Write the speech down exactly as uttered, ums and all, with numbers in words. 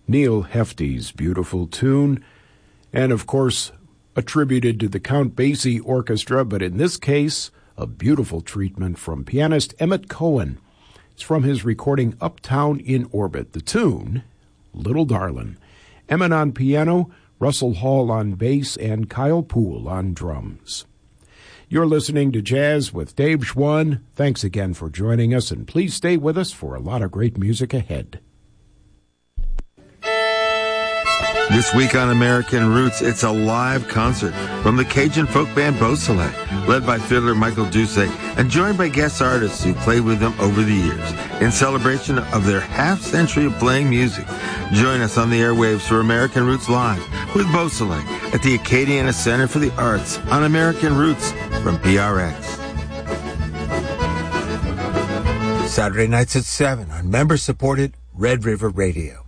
Neil Hefti's beautiful tune, and of course attributed to the Count Basie Orchestra, but in this case, a beautiful treatment from pianist Emmett Cohen. It's from his recording Uptown in Orbit. The tune, Little Darlin'. Emmett on piano, Russell Hall on bass, and Kyle Poole on drums. You're listening to Jazz with Dave Schwann. Thanks again for joining us, and please stay with us for a lot of great music ahead. This week on American Roots, it's a live concert from the Cajun folk band Beausoleil, led by fiddler Michael Doucet, and joined by guest artists who played with them over the years in celebration of their half-century of playing music. Join us on the airwaves for American Roots Live with Beausoleil at the Acadiana Center for the Arts on American Roots from P R X. Saturday nights at seven on member-supported Red River Radio.